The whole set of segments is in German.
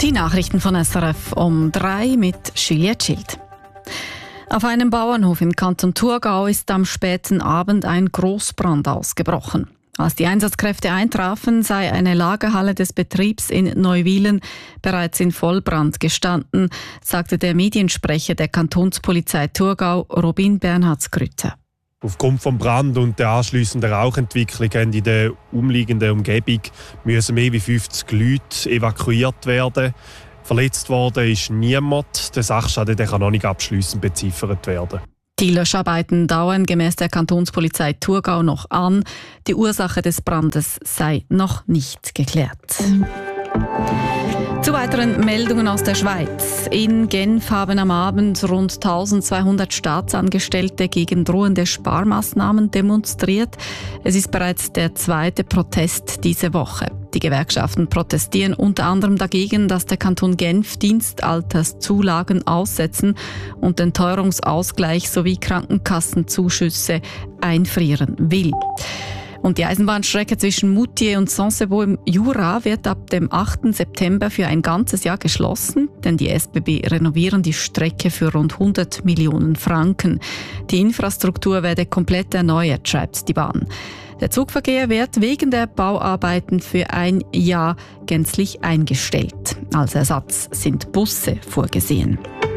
Die Nachrichten von SRF um 3 mit Julia Schild. Auf einem Bauernhof im Kanton Thurgau ist am späten Abend ein Großbrand ausgebrochen. Als die Einsatzkräfte eintrafen, sei eine Lagerhalle des Betriebs in Neuwilen bereits in Vollbrand gestanden, sagte der Mediensprecher der Kantonspolizei Thurgau, Robin Bernhardsgrütter. Aufgrund des Brand und der anschliessenden Rauchentwicklung in der umliegenden Umgebung müssen mehr als 50 Leute evakuiert werden. Verletzt worden ist niemand. Der Sachschaden kann noch nicht abschliessend beziffert werden. Die Löscharbeiten dauern gemäss der Kantonspolizei Thurgau noch an. Die Ursache des Brandes sei noch nicht geklärt. Zu weiteren Meldungen aus der Schweiz. In Genf haben am Abend rund 1200 Staatsangestellte gegen drohende Sparmaßnahmen demonstriert. Es ist bereits der zweite Protest diese Woche. Die Gewerkschaften protestieren unter anderem dagegen, dass der Kanton Genf Dienstalterszulagen aussetzen und den Teuerungsausgleich sowie Krankenkassenzuschüsse einfrieren will. Und die Eisenbahnstrecke zwischen Moutier und Sansebo im Jura wird ab dem 8. September für ein ganzes Jahr geschlossen, denn die SBB renovieren die Strecke für rund 100 Millionen Franken. Die Infrastruktur werde komplett erneuert, schreibt die Bahn. Der Zugverkehr wird wegen der Bauarbeiten für ein Jahr gänzlich eingestellt. Als Ersatz sind Busse vorgesehen.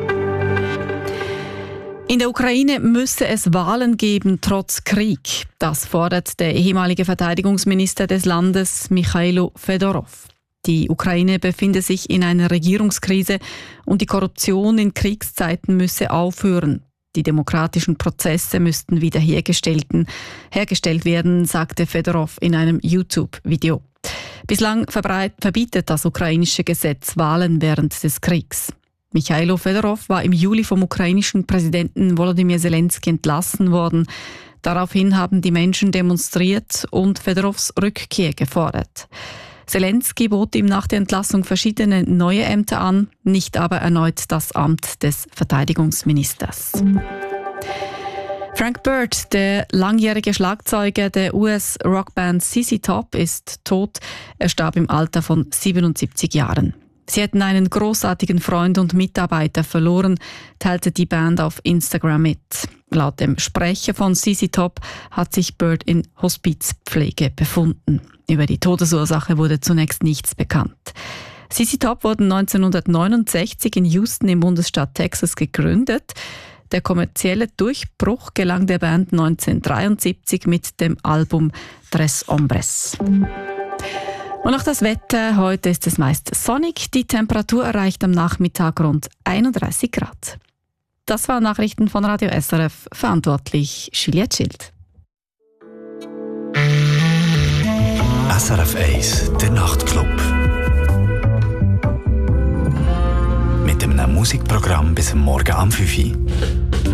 In der Ukraine müsse es Wahlen geben, trotz Krieg. Das fordert der ehemalige Verteidigungsminister des Landes, Michailo Fedorov. Die Ukraine befinde sich in einer Regierungskrise und die Korruption in Kriegszeiten müsse aufhören. Die demokratischen Prozesse müssten wieder hergestellt werden, sagte Fedorov in einem YouTube-Video. Bislang verbietet das ukrainische Gesetz Wahlen während des Kriegs. Michailo Fedorov war im Juli vom ukrainischen Präsidenten Volodymyr Zelensky entlassen worden. Daraufhin haben die Menschen demonstriert und Fedorovs Rückkehr gefordert. Zelensky bot ihm nach der Entlassung verschiedene neue Ämter an, nicht aber erneut das Amt des Verteidigungsministers. Frank Bird, der langjährige Schlagzeuger der US-Rockband ZZ Top, ist tot. Er starb im Alter von 77 Jahren. Sie hätten einen großartigen Freund und Mitarbeiter verloren, teilte die Band auf Instagram mit. Laut dem Sprecher von ZZ Top hat sich Bird in Hospizpflege befunden. Über die Todesursache wurde zunächst nichts bekannt. ZZ Top wurden 1969 in Houston im Bundesstaat Texas gegründet. Der kommerzielle Durchbruch gelang der Band 1973 mit dem Album Tres Hombres. Und noch das Wetter. Heute ist es meist sonnig. Die Temperatur erreicht am Nachmittag rund 31 Grad. Das waren Nachrichten von Radio SRF. Verantwortlich Julia Schild. SRF 1, der Nachtclub. Mit einem Musikprogramm bis Morgen am 5 Uhr.